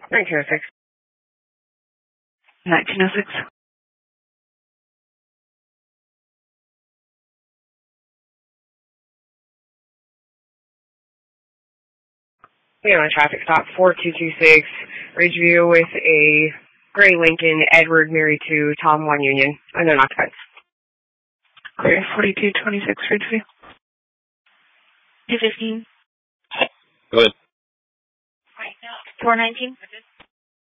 1906. 1906. We have a traffic stop 4226, Ridgeview with a gray Lincoln, Edward married to Tom 1 Union, and they're occupied. Clear 4226, Ridgeview. 215. Go ahead. 419.